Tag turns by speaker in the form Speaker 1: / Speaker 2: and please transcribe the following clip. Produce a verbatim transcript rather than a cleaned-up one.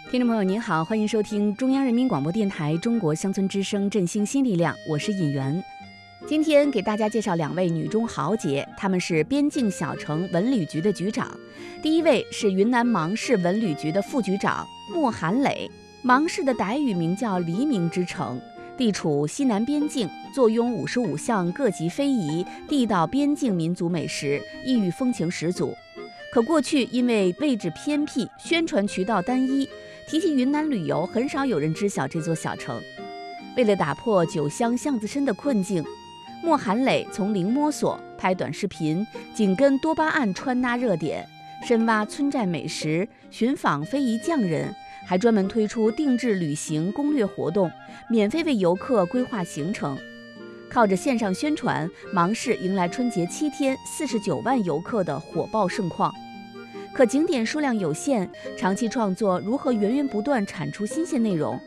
Speaker 1: 听众朋友您好，欢迎收听中央人民广播电台中国乡村之声振兴新力量，我是尹媛。今天给大家介绍两位女中豪杰，她们是边境小城文旅局的局长。第一位是云南芒市文旅局的副局长莫寒磊。芒市的傣语名叫黎明之城，地处西南边境，坐拥五十五项各级非遗、地道边境民族美食，异域风情十足。可过去因为位置偏僻，宣传渠道单一，提起云南旅游，很少有人知晓这座小城。为了打破酒香巷子深的困境，莫寒磊从零摸索，拍短视频，紧跟多巴胺穿搭热点，深挖村寨美食，寻访非遗匠人，还专门推出定制旅行攻略活动，免费为游客规划行程。靠着线上宣传，芒市迎来春节七天四十九万游客的火爆盛况。可景点数量有限，长期创作如何源源不断产出新鲜内容，